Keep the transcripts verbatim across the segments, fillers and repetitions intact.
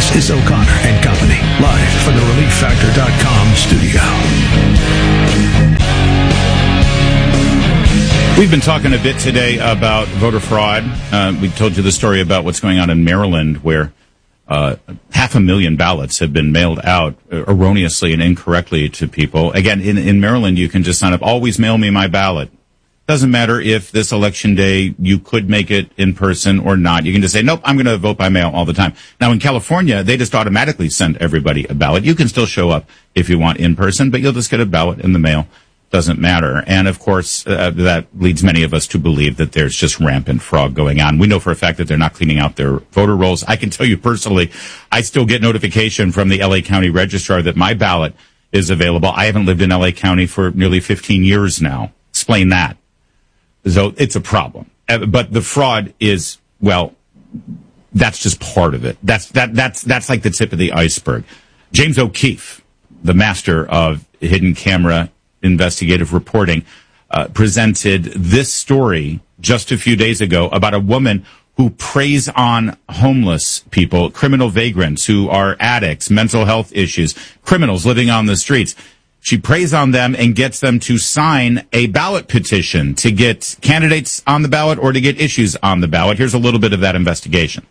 This is O'Connor and Company, live from the relief factor dot com studio. We've been talking a bit today about voter fraud. Uh, we told you the story about what's going on in Maryland, where uh, half a million ballots have been mailed out erroneously and incorrectly to people. Again, in, in Maryland, you can just sign up, always mail me my ballot. Doesn't matter if this election day you could make it in person or not. You can just say, nope, I'm going to vote by mail all the time. Now, in California, they just automatically send everybody a ballot. You can still show up if you want in person, but you'll just get a ballot in the mail. Doesn't matter. And, of course, uh, that leads many of us to believe that there's just rampant fraud going on. We know for a fact that they're not cleaning out their voter rolls. I can tell you personally, I still get notification from the L A County Registrar that my ballot is available. I haven't lived in L A County for nearly fifteen years now. Explain that. So it's a problem. But the fraud is, well, that's just part of it. That's, that, that's, that's like the tip of the iceberg. James O'Keefe, the master of hidden camera investigative reporting, uh, presented this story just a few days ago about a woman who preys on homeless people, criminal vagrants who are addicts, mental health issues, criminals living on the streets. She preys on them and gets them to sign a ballot petition to get candidates on the ballot or to get issues on the ballot. Here's a little bit of that investigation.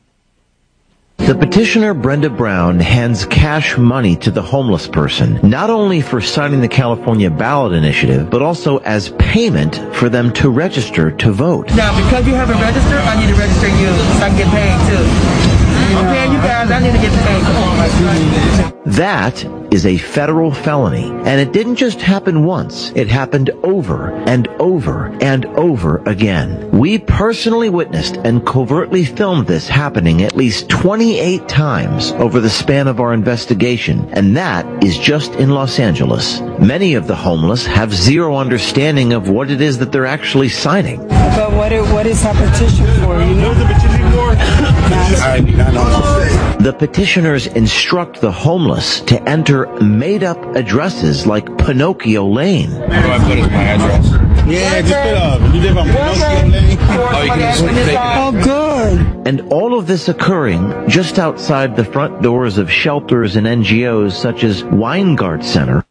The petitioner, Brenda Brown, hands cash money to the homeless person, not only for signing the California ballot initiative, but also as payment for them to register to vote. Now, because you haven't registered, I need to register you so I can get paid, too. I'm paying you guys, I need to get paid. Come on. That is a federal felony, and it didn't just happen once. It happened over and over and over again. We personally witnessed and covertly filmed this happening at least twenty-eight times over the span of our investigation, and that is just in Los Angeles. Many of the homeless have zero understanding of what it is that they're actually signing. But what, it, what is that petition for? You know the petition for? I, I know. The petitioners instruct the homeless to enter made-up addresses like Pinocchio Lane. What do I put as my address? Yeah, just put up. You live on Pinocchio Lane? Oh, you can just take it. Oh, good. And all of this occurring just outside the front doors of shelters and N G Os such as Weingart Center.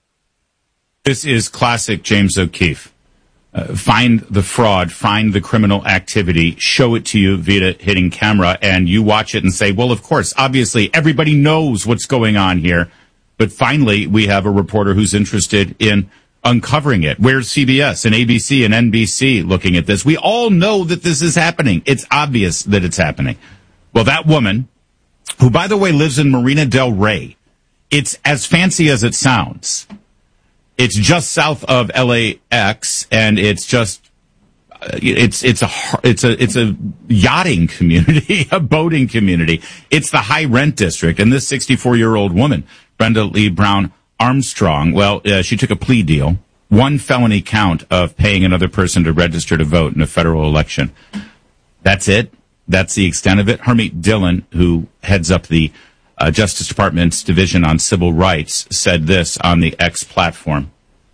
This is classic James O'Keefe. Uh, find the fraud, find the criminal activity, show it to you via hidden camera, and you watch it and say, well, of course, obviously, everybody knows what's going on here. But finally, we have a reporter who's interested in uncovering it. Where's C B S and A B C and N B C looking at this? We all know that this is happening. It's obvious that it's happening. Well, that woman, who, by the way, lives in Marina Del Rey, it's as fancy as it sounds. It's just south of L A X, and it's just uh, it's it's a it's a it's a yachting community, a boating community. It's the high rent district, and this sixty-four-year-old woman, Brenda Lee Brown Armstrong, well, uh, she took a plea deal, one felony count of paying another person to register to vote in a federal election. That's it. That's the extent of it. Harmeet Dillon, who heads up the Uh, Justice Department's Division on Civil Rights, said this on the X platform.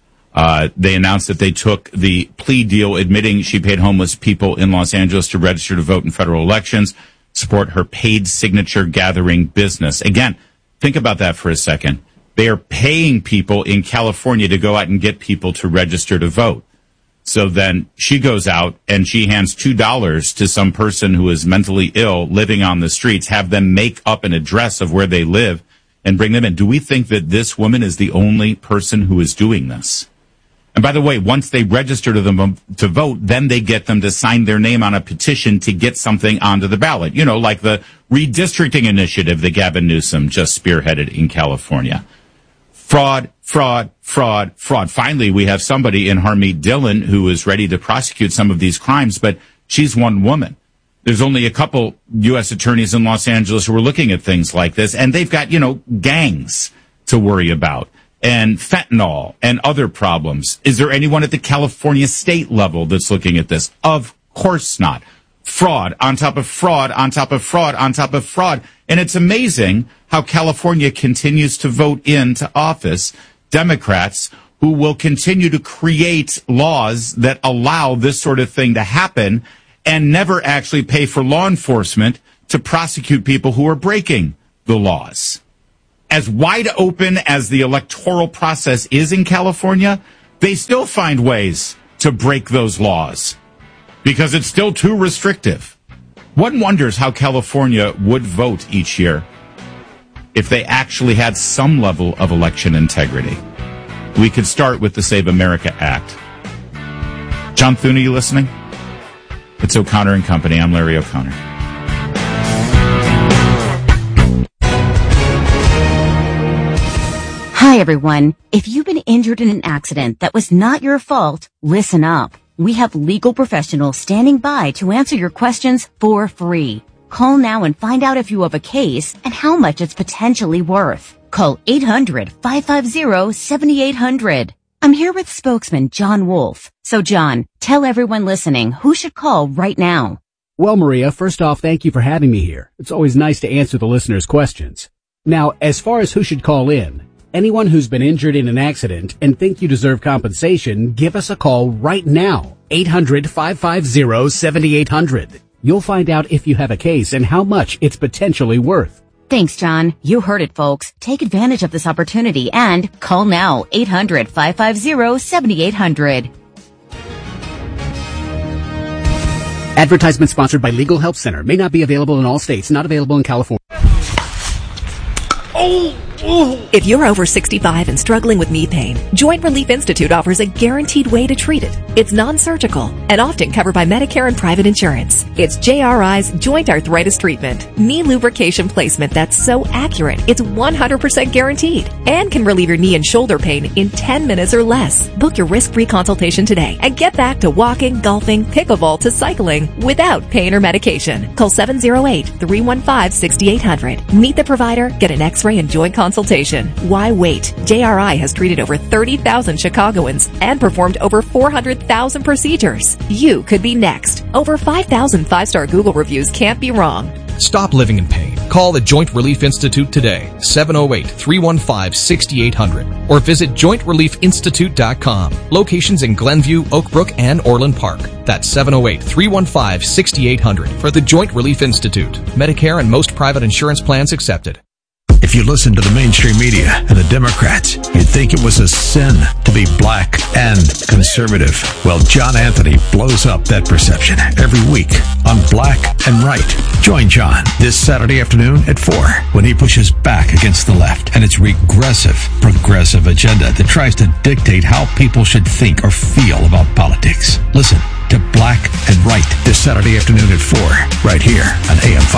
Uh, they announced that they took the plea deal admitting she paid homeless people in Los Angeles to register to vote in federal elections, support her paid signature gathering business. Again, think about that for a second. They are paying people in California to go out and get people to register to vote. So then she goes out and she hands two dollars to some person who is mentally ill living on the streets, have them make up an address of where they live and bring them in. Do we think that this woman is the only person who is doing this? And by the way, once they register to them to vote, then they get them to sign their name on a petition to get something onto the ballot. You know, like the redistricting initiative that Gavin Newsom just spearheaded in California. Fraud, fraud, fraud, fraud. Finally, we have somebody in Harmeet Dillon who is ready to prosecute some of these crimes, but she's one woman. There's only a couple U S attorneys in Los Angeles who are looking at things like this, and they've got, you know, gangs to worry about, and fentanyl and other problems. Is there anyone at the California state level that's looking at this? Of course not. Fraud on top of fraud on top of fraud on top of fraud. And it's amazing how California continues to vote into office Democrats who will continue to create laws that allow this sort of thing to happen and never actually pay for law enforcement to prosecute people who are breaking the laws. As wide open as the electoral process is in California, they still find ways to break those laws because it's still too restrictive. One wonders how California would vote each year if they actually had some level of election integrity. We could start with the Save America Act. John Thune, are you listening? It's O'Connor and Company. I'm Larry O'Connor. Hi, everyone. If you've been injured in an accident that was not your fault, listen up. We have legal professionals standing by to answer your questions for free. Call now and find out if you have a case and how much it's potentially worth. Call eight hundred, five five zero, seven eight zero zero. I'm here with spokesman John Wolf. So, John, tell everyone listening who should call right now. Well, Maria, first off, thank you for having me here. It's always nice to answer the listeners' questions. Now, as far as who should call in, anyone who's been injured in an accident and think you deserve compensation, give us a call right now. eight hundred, five five zero, seven eight zero zero. You'll find out if you have a case and how much it's potentially worth. Thanks, John. You heard it, folks. Take advantage of this opportunity and call now. eight hundred, five five zero, seven eight zero zero. Advertisement sponsored by Legal Help Center. May not be available in all states. Not available in California. Oh! If you're over sixty-five and struggling with knee pain, Joint Relief Institute offers a guaranteed way to treat it. It's non-surgical and often covered by Medicare and private insurance. It's J R I's Joint Arthritis Treatment, knee lubrication placement that's so accurate it's one hundred percent guaranteed and can relieve your knee and shoulder pain in ten minutes or less. Book your risk-free consultation today and get back to walking, golfing, pickleball to cycling without pain or medication. Call seven zero eight, three one five, six eight zero zero. Meet the provider, get an x-ray and joint consultation. Consultation. Why wait? J R I has treated over thirty thousand Chicagoans and performed over four hundred thousand procedures. You could be next. Over five thousand five-star Google reviews can't be wrong. Stop living in pain. Call the Joint Relief Institute today, seven oh eight, three one five, six eight zero zero, or visit joint relief institute dot com. Locations in Glenview, Oakbrook, and Orland Park. That's seven oh eight, three one five, six eight zero zero for the Joint Relief Institute. Medicare and most private insurance plans accepted. If you listen to the mainstream media and the Democrats, you'd think it was a sin to be black and conservative. Well, John Anthony blows up that perception every week on Black and Right. Join John this Saturday afternoon at four when he pushes back against the left and its regressive, progressive agenda that tries to dictate how people should think or feel about politics. Listen to Black and Right this Saturday afternoon at four right here on A M five.